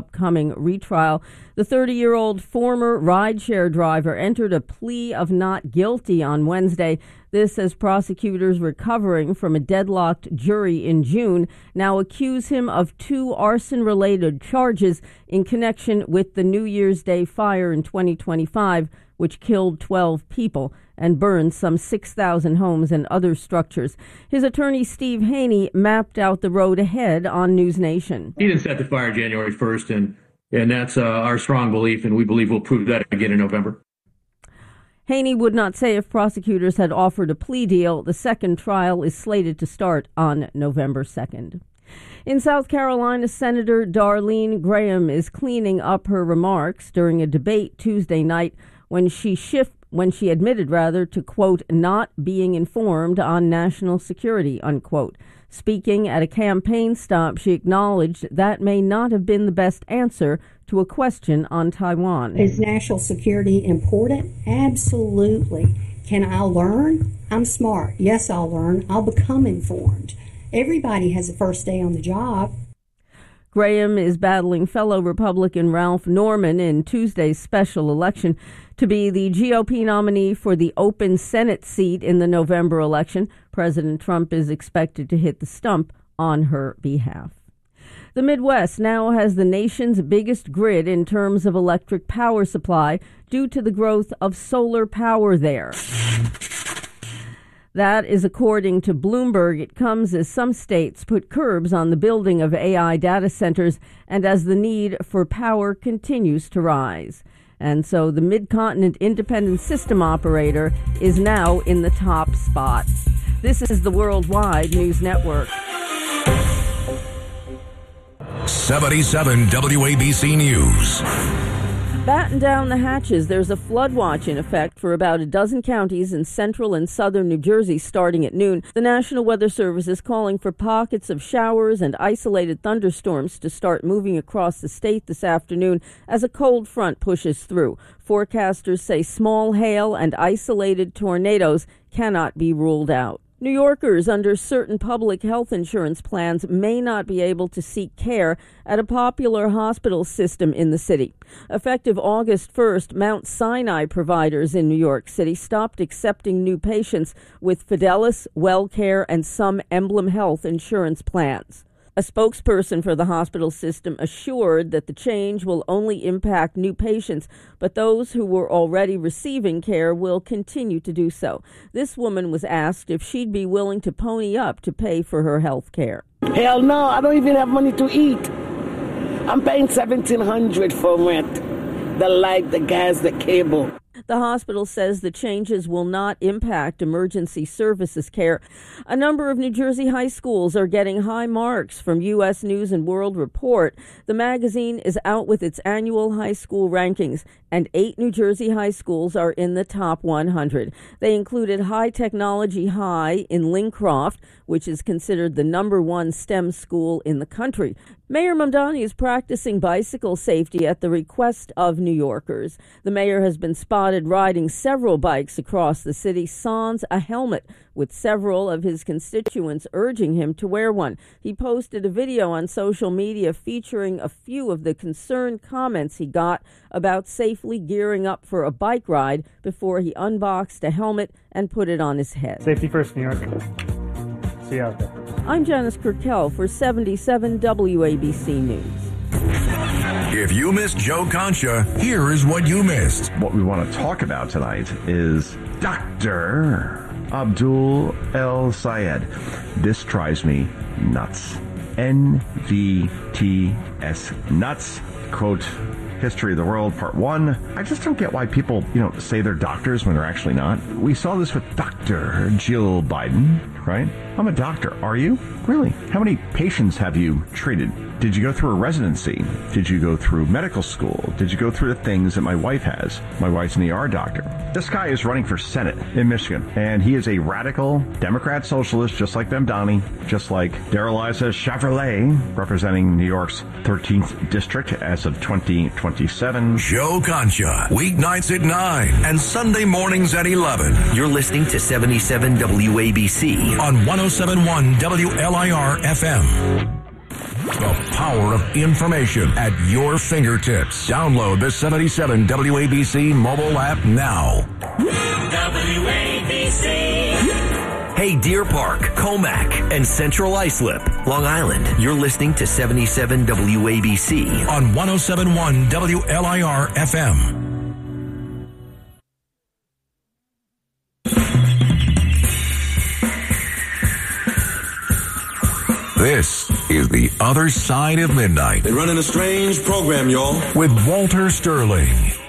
upcoming retrial. The 30-year-old former rideshare driver entered a plea of not guilty on Wednesday. This as prosecutors recovering from a deadlocked jury in June now accuse him of 2 arson-related charges in connection with the New Year's Day fire in 2025, which killed 12 people and burned some 6,000 homes and other structures. His attorney, Steve Haney, mapped out the road ahead on News Nation. He didn't set the fire January 1st, and that's our strong belief, and we believe we'll prove that again in November. Haney would not say if prosecutors had offered a plea deal. The second trial is slated to start on November 2nd. In South Carolina, Senator Darlene Graham is cleaning up her remarks during a debate Tuesday night when she admitted to, quote, not being informed on national security, unquote. Speaking at a campaign stop, she acknowledged that may not have been the best answer to a question on Taiwan. Is national security important? Absolutely. Can I learn? I'm smart. Yes, I'll learn. I'll become informed. Everybody has a first day on the job. Graham is battling fellow Republican Ralph Norman in Tuesday's special election to be the GOP nominee for the open Senate seat in the November election. President Trump is expected to hit the stump on her behalf. The Midwest now has the nation's biggest grid in terms of electric power supply due to the growth of solar power there. That is according to Bloomberg. It comes as some states put curbs on the building of AI data centers and as the need for power continues to rise. And so the Mid-Continent Independent System Operator is now in the top spot. This is the Worldwide News Network. 77 WABC News. Batten down the hatches. There's a flood watch in effect for about a dozen counties in central and southern New Jersey starting at noon. The National Weather Service is calling for pockets of showers and isolated thunderstorms to start moving across the state this afternoon as a cold front pushes through. Forecasters say small hail and isolated tornadoes cannot be ruled out. New Yorkers under certain public health insurance plans may not be able to seek care at a popular hospital system in the city. Effective August 1st, Mount Sinai providers in New York City stopped accepting new patients with Fidelis, WellCare, and some Emblem Health insurance plans. A spokesperson for the hospital system assured that the change will only impact new patients, but those who were already receiving care will continue to do so. This woman was asked if she'd be willing to pony up to pay for her health care. Hell no, I don't even have money to eat. I'm paying $1,700 for rent, the light, the gas, the cable. The hospital says the changes will not impact emergency services care. A number of New Jersey high schools are getting high marks from U.S. News and World Report. The magazine is out with its annual high school rankings, and 8 New Jersey high schools are in the top 100. They included High Technology High in Lincroft, which is considered the #1 STEM school in the country. Mayor Mamdani is practicing bicycle safety at the request of New Yorkers. The mayor has been spotted riding several bikes across the city, sans a helmet, with several of his constituents urging him to wear one. He posted a video on social media featuring a few of the concerned comments he got about safely gearing up for a bike ride before he unboxed a helmet and put it on his head. Safety first, New York. See you out there. I'm Janice Kirkell for 77 WABC News. If you missed Joe Concha, here is what you missed. What we want to talk about tonight is Dr. Abdul El Sayed. This drives me nuts. NVTS nuts. Quote, History of the World, Part 1. I just don't get why people, say they're doctors when they're actually not. We saw this with Dr. Jill Biden, right? I'm a doctor. Are you? Really? How many patients have you treated? Did you go through a residency? Did you go through medical school? Did you go through the things that my wife has? My wife's an ER doctor. This guy is running for Senate in Michigan, and he is a radical Democrat socialist, just like Mamdani, just like Darrell-Issa Chevrolet, representing New York's 13th district as of 2027. Joe Concha, weeknights at 9 and Sunday mornings at 11. You're listening to 77 WABC on 107.1 WLIR FM. The power of information at your fingertips. Download the 77 WABC mobile app now. WABC. Hey, Deer Park, Comac, and Central Islip, Long Island. You're listening to 77 WABC on 107.1 WLIR FM. This is The Other Side of Midnight. They're running a strange program, y'all. With Walter Sterling.